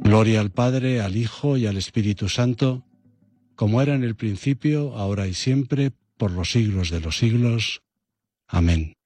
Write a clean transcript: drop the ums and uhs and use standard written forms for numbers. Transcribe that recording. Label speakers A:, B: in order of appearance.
A: Gloria al Padre, al Hijo y al Espíritu Santo, como era en el principio, ahora y siempre, por los siglos de los siglos. Amén.